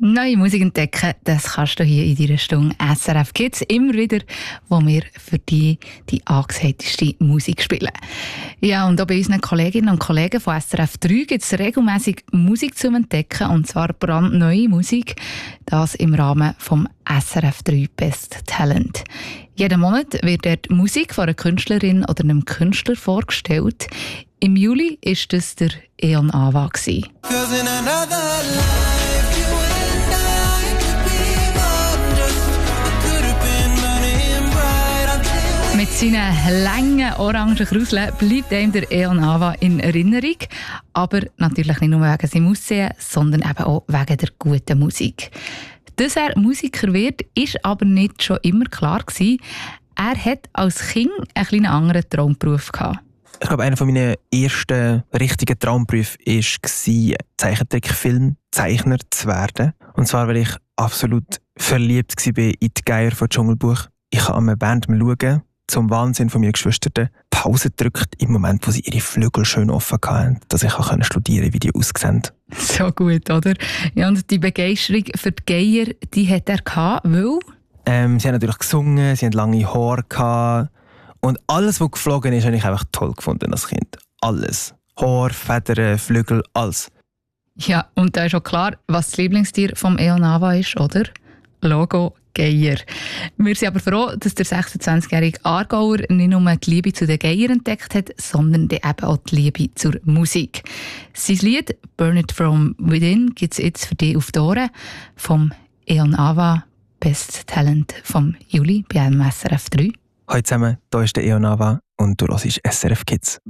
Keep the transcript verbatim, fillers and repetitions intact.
Neue Musik entdecken, das kannst du hier in deiner Stunde S R F Kids immer wieder, wo wir für dich die angesagteste Musik spielen. Ja, und auch bei unseren Kolleginnen und Kollegen von S R F drei gibt es regelmässig Musik zu entdecken, und zwar brandneue Musik, das im Rahmen vom S R F drei Best Talent. Jeden Monat wird dort Musik von einer Künstlerin oder einem Künstler vorgestellt. Im Juli war das der Eon Ava. Mit seinen langen orangen Krauseln bleibt einem der Eon Ava in Erinnerung. Aber natürlich nicht nur wegen seinem Aussehen, sondern eben auch wegen der guten Musik. Dass er Musiker wird, ist aber nicht schon immer klar gewesen. Er hat als Kind einen kleinen anderen Traumberuf gehabt. Ich glaube, einer meiner ersten richtigen Traumberufe war, Zeichentrickfilmzeichner zu werden. Und zwar, weil ich absolut verliebt war in die Geier von Dschungelbuch. Ich kann an einer Band schauen, zum Wahnsinn von meinen Geschwistern, Pause drückt im Moment, wo sie ihre Flügel schön offen hatten, dass ich auch studieren konnte, wie die aussehen. So gut, oder? Ja, und die Begeisterung für die Geier, die hat er gehabt, weil? Ähm, sie haben natürlich gesungen, sie hatten lange Haare gehabt. Und alles, was geflogen ist, habe ich einfach toll gefunden als Kind. Alles. Haar, Federn, Flügel, alles. Ja, und da ist auch klar, was das Lieblingstier vom Eon Ava ist, oder? Logo Geier. Wir sind aber froh, dass der sechsundzwanzigjährige Aargauer nicht nur die Liebe zu den Geiern entdeckt hat, sondern eben auch die Liebe zur Musik. Sein Lied «Burn It From Within» gibt es jetzt für dich auf die Ohren vom Eon Ava Best Talent vom Juli bei S R F drei. Hallo zusammen, hier ist der Eon Ava und du hörst S R F Kids.